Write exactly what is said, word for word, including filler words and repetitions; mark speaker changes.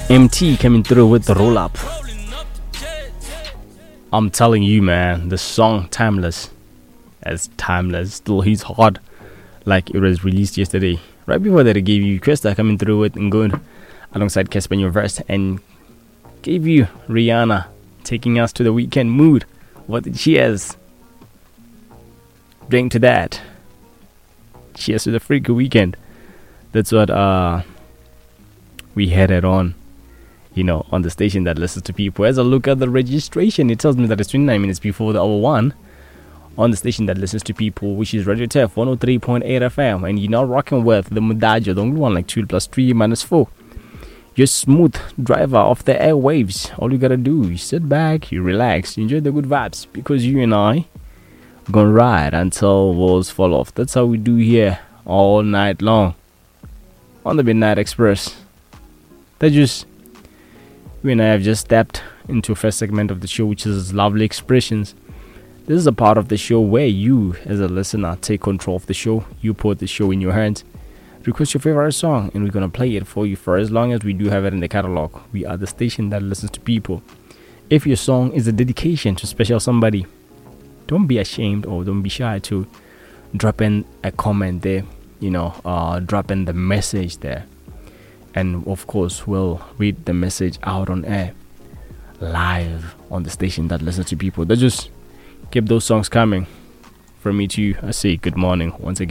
Speaker 1: M T coming through with the roll up. I'm telling you, man, the song Timeless, as timeless, still hits hard like it was released yesterday. Right before that, I gave you Krista coming through with Good alongside Casper in your verse, and gave you Rihanna taking us to the weekend mood. What did she has? Drink to that. Cheers to the freaky weekend. That's what uh we headed on, you know, on the station that listens to people. As I look at the registration, it tells me that it's twenty-nine minutes before the hour one on the station that listens to people, which is Radio T F one oh three point eight F M. And you're now rocking with the Mudajo, the only one like two plus three minus four. Your smooth driver of the airwaves. All you gotta do is sit back, you relax, you enjoy the good vibes, because you and I are gonna ride until walls fall off. That's how we do here all night long on the Midnight Express. That just we and I have just stepped into a first segment of the show, which is Lovely Expressions. This is a part of the show where you, as a listener, take control of the show. You put the show in your hands. Request your favorite song, and we're gonna play it for you for as long as we do have it in the catalog. We are the station that listens to people. If your song is a dedication to special somebody, don't be ashamed or don't be shy to drop in a comment there. You know, uh, drop in the message there. And of course, we'll read the message out on air, live on the station that listens to people. That just keep those songs coming. From me to you, I say good morning once again.